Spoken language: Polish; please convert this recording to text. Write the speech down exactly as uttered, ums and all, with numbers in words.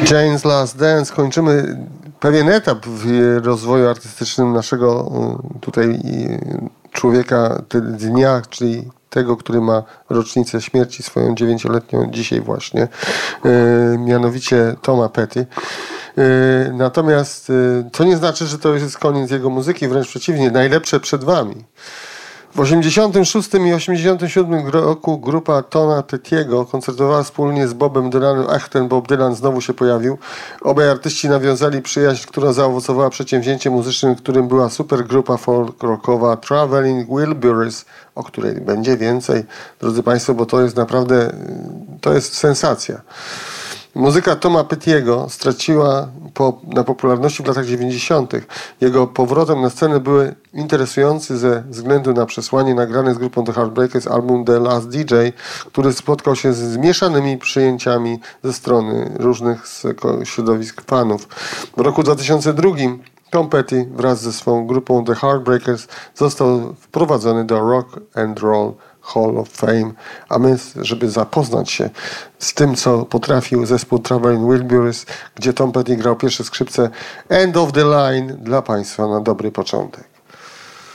Jane's Last Dance. Kończymy pewien etap w rozwoju artystycznym naszego tutaj człowieka dnia, czyli tego, który ma rocznicę śmierci swoją dziewięcioletnią dzisiaj właśnie, mianowicie Toma Petty. Natomiast to nie znaczy, że to jest koniec jego muzyki, wręcz przeciwnie, najlepsze przed wami. W osiemdziesiątym szóstym i osiemdziesiątym siódmym roku grupa Toma Petty'ego koncertowała wspólnie z Bobem Dylanem. Ach, ten Bob Dylan znowu się pojawił. Obaj artyści nawiązali przyjaźń, która zaowocowała przedsięwzięciem muzycznym, którym była supergrupa folk rockowa Traveling Wilburys, o której będzie więcej, drodzy Państwo, bo to jest naprawdę, to jest sensacja. Muzyka Toma Petty'ego straciła po, na popularności w latach dziewięćdziesiątych. Jego powrotem na scenę były interesujący ze względu na przesłanie nagrane z grupą The Heartbreakers album The Last D J, który spotkał się z zmieszanymi przyjęciami ze strony różnych środowisk fanów. W roku dwa tysiące drugim Tom Petty wraz ze swą grupą The Heartbreakers został wprowadzony do Rock and Roll Hall of Fame, a my, żeby zapoznać się z tym, co potrafił zespół Traveling Wilburys, gdzie Tom Petty grał pierwsze skrzypce, End of the Line dla Państwa na dobry początek.